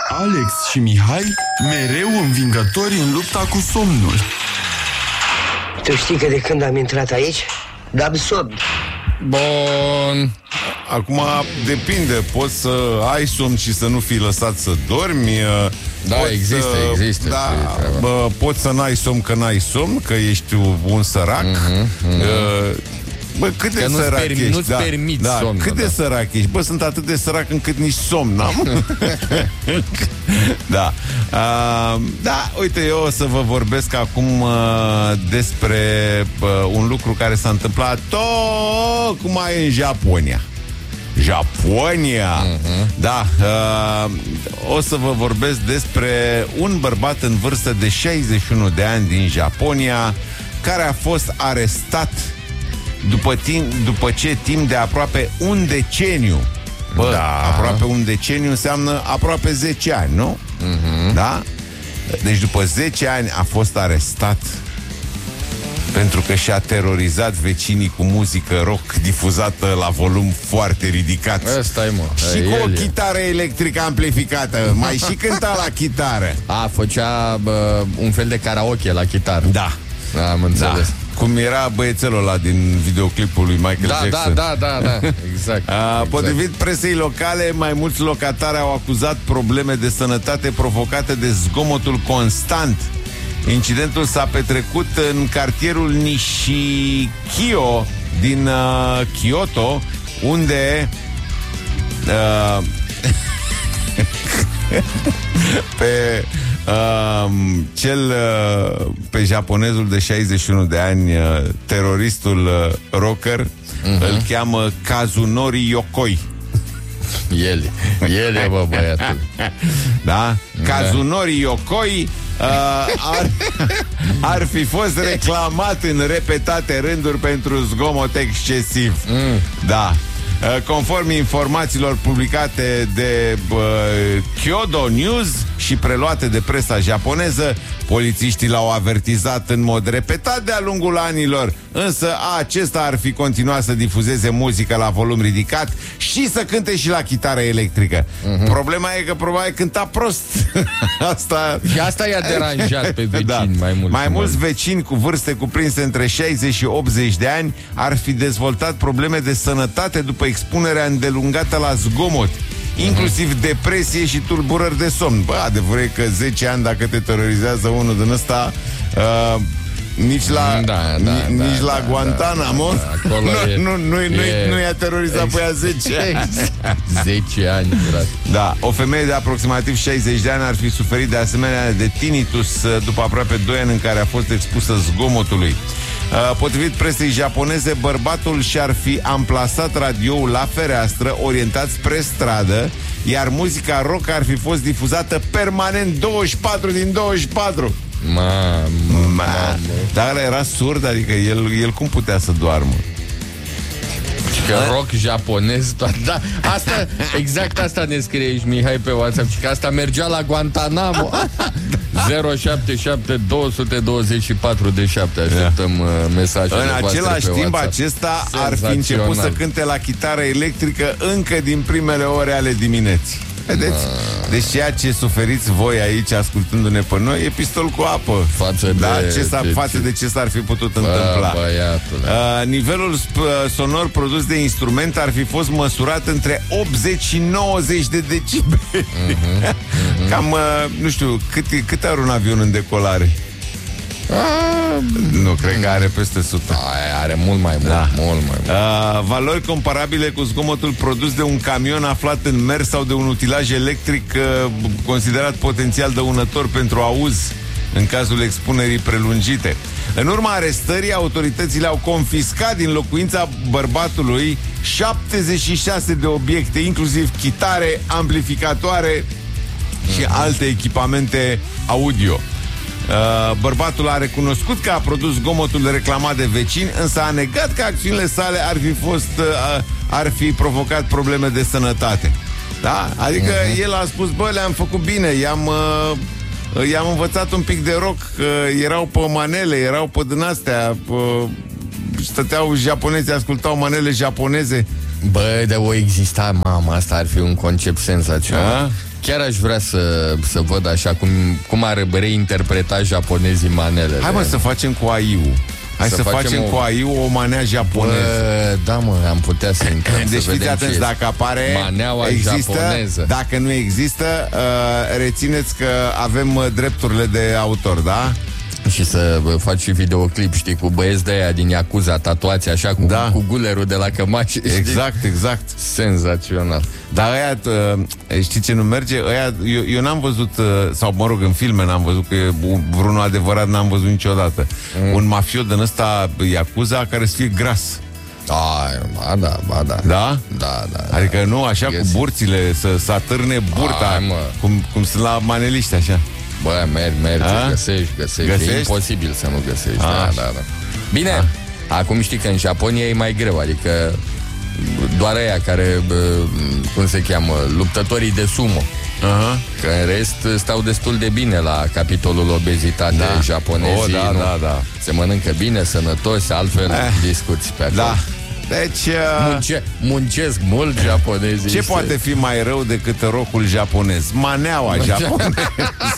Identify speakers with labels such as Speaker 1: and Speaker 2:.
Speaker 1: Alex și Mihai, mereu învingători în lupta cu somnul.
Speaker 2: Tu știi că de când am intrat aici, dam somn.
Speaker 3: Bun.
Speaker 4: Acum depinde, poți să ai somn și să nu fii lăsat să dormi.
Speaker 3: Da, există.
Speaker 4: Da, poți să n-ai somn că n-ai somn, că ești un sărac. Bă, cât de sărac ești?
Speaker 3: Nu-ți permiți somn.
Speaker 4: Cât de sărac ești? Bă, sunt atât de sărac încât nici somn n-am. Da. Da, uite, eu o să vă vorbesc acum despre un lucru care s-a întâmplat tocmai în Japonia. Da, o să vă vorbesc despre un bărbat în vârstă de 61 de ani din Japonia care a fost arestat după ce timp de aproape un deceniu. Bă, da. Aproape un deceniu înseamnă aproape 10 ani, nu? Da? Deci după 10 ani a fost arestat pentru că și-a terorizat vecinii cu muzică rock difuzată la volum foarte ridicat.
Speaker 3: Ăsta-i, mă.
Speaker 4: Și cu o chitară electrică amplificată. Mai și cânta la chitară.
Speaker 3: Făcea un fel de karaoke la chitară.
Speaker 4: Da.
Speaker 3: Am înțeles.
Speaker 4: Da. Cum era băiețelul ăla din videoclipul lui Michael Jackson.
Speaker 3: Da. Exact.
Speaker 4: Potrivit presei locale, mai mulți locatari au acuzat probleme de sănătate provocate de zgomotul constant. Incidentul s-a petrecut în cartierul Nishikyo din Kyoto, unde pe japonezul de 61 de ani, teroristul rocker, îl cheamă Kazunori Yokoi.
Speaker 3: El, bă, băiatul.
Speaker 4: Da? Kazunori Yokoi ar fi fost reclamat în repetate rânduri pentru zgomot excesiv. Da. Conform informațiilor publicate de Kyodo News și preluate de presa japoneză, polițiștii l-au avertizat în mod repetat de-a lungul anilor, însă acesta ar fi continuat să difuzeze muzică la volum ridicat și să cânte și la chitară electrică. Problema e că probabil cânta prost.
Speaker 3: Și asta i-a deranjat pe vecini,
Speaker 4: da.
Speaker 3: mai
Speaker 4: mulți vecini cu vârste cuprinse între 60 și 80 de ani ar fi dezvoltat probleme de sănătate după expunerea îndelungată la zgomot, inclusiv depresie și tulburări de somn. Bă, adevărul e că 10 ani dacă te terorizează unul din ăsta, nici la Guantanamo nu i-a terorizat pe ea 10 ani.
Speaker 3: 10 ani, frate.
Speaker 4: Da, o femeie de aproximativ 60 de ani ar fi suferit de asemenea de tinnitus după aproape 2 ani în care a fost expusă zgomotului. Potrivit presei japoneze, bărbatul și-ar fi amplasat radioul la fereastră, orientat spre stradă, iar muzica rock ar fi fost difuzată permanent 24 din 24. Dar era surd, adică el cum putea să doarmă?
Speaker 3: Că rock japonez, da, exact asta ne scrie și Mihai pe WhatsApp, și că asta mergea la Guantanamo. 077 224 de 7. Așteptăm mesajele
Speaker 4: voastre. În același timp,
Speaker 3: WhatsApp.
Speaker 4: acesta ar fi început să cânte la chitară electrică încă din primele ore ale dimineții. Vedeți? Deci ceea ce suferiți voi aici ascultându-ne pe noi e pistol cu apă față de ce s-ar fi putut întâmpla. Nivelul sonor produs de instrument ar fi fost măsurat între 80 și 90 de decibeli. Cam, nu știu, cât are un avion în decolare? Nu, cred că are peste 100.
Speaker 3: Are mult mai mult, mult mai mult.
Speaker 4: Valori comparabile cu zgomotul produs de un camion aflat în mers sau de un utilaj electric considerat potențial dăunător pentru auz în cazul expunerii prelungite. În urma arestării, autoritățile au confiscat din locuința bărbatului 76 de obiecte, inclusiv chitare, amplificatoare și alte echipamente audio. Bărbatul a recunoscut că a produs zgomotul reclamat de vecini, însă a negat că acțiunile sale ar fi provocat probleme de sănătate. Da? Adică el a spus, bă, le-am făcut bine, i-am învățat un pic de rock, erau pe manele, erau pe din astea, stăteau japonezi, ascultau manele japoneze.
Speaker 3: Bă, de o exista, mama, asta ar fi un concept senzațional. Chiar aș vrea să văd așa cum ar reinterpreta japonezii manelele.
Speaker 4: Hai mă să facem cu AI-ul. Hai să facem cu AI-ul o manea japoneză.
Speaker 3: Da, mă, am putea să intrăm.
Speaker 4: Deci
Speaker 3: să
Speaker 4: fiți atenți, dacă apare
Speaker 3: maneaua
Speaker 4: există,
Speaker 3: japoneză.
Speaker 4: dacă nu există, rețineți că avem drepturile de autor, da?
Speaker 3: Și să faci și videoclip, știi, cu băieți de aia din Yakuza tatuați așa cu gulerul de la cămașă.
Speaker 4: Exact.
Speaker 3: Senzațional.
Speaker 4: Dar ăia, știi ce nu merge? Ăia, eu n-am văzut, sau mă rog, în filme n-am văzut, că vreunul adevărat n-am văzut niciodată. Un mafiot din ăsta Yakuza care să fie gras.
Speaker 3: Ba da.
Speaker 4: Da?
Speaker 3: Da.
Speaker 4: Adică nu, așa cu burțile, să atârne burta, cum sunt la maneliști, așa.
Speaker 3: Bă, merge, găsești. E imposibil să nu găsești. Da. Bine, acum știi că în Japonia e mai greu, adică doar aia care, cum se cheamă, luptătorii de sumo. Că în rest stau destul de bine la capitolul obezitate japonezii.
Speaker 4: Da.
Speaker 3: Se mănâncă bine, sănătos, altfel discuți pe acolo.
Speaker 4: Da. Deci
Speaker 3: muncesc mult japonezii.
Speaker 4: Ce poate fi mai rău decât rocul japonez? Maneaua japoneză.